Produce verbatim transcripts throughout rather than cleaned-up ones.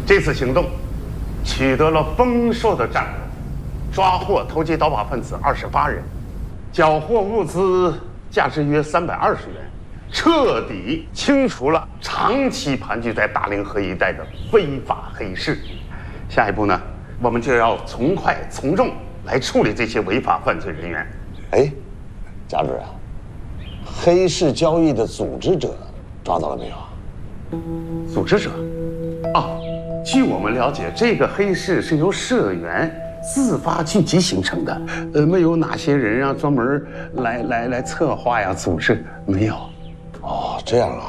这次行动取得了丰硕的战果，抓获投机倒把分子二十八人，缴获物资价值约三百二十元，彻底清除了长期盘踞在大凌河一带的非法黑市。下一步呢，我们就要从快从重来处理这些违法犯罪人员。 哎，贾主任，黑市交易的组织者抓到了没有啊？ 组织者？啊，据我们了解，这个黑市是由社员自发聚集形成的，呃，没有哪些人啊专门来来来策划呀、组织，没有。 哦，这样啊，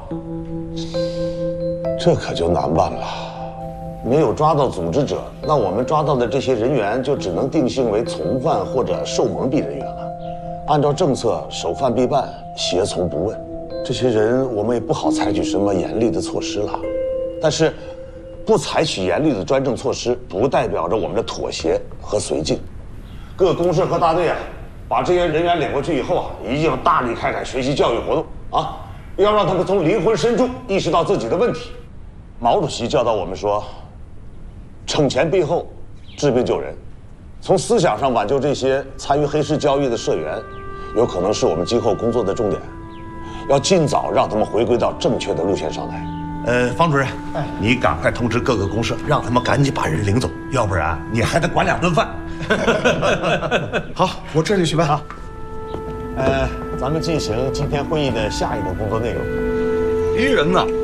这可就难办了。没有抓到组织者，那我们抓到的这些人员就只能定性为从犯或者受蒙蔽人员了。按照政策，首犯必办，胁从不问。这些人我们也不好采取什么严厉的措施了。但是，不采取严厉的专政措施，不代表着我们的妥协和绥靖。各公社和大队啊，把这些人员领过去以后啊，一定要大力开展学习教育活动啊，要让他们从灵魂深处意识到自己的问题。毛主席教导我们说，惩前毖后，治病救人。从思想上挽救这些参与黑市交易的社员，有可能是我们今后工作的重点。要尽早让他们回归到正确的路线上来。 呃，方主任，哎，你赶快通知各个公社，让他们赶紧把人领走，要不然你还得管两顿饭。 好，我这就去办。 好，呃，咱们进行今天会议的下一步工作内容。 敌人呢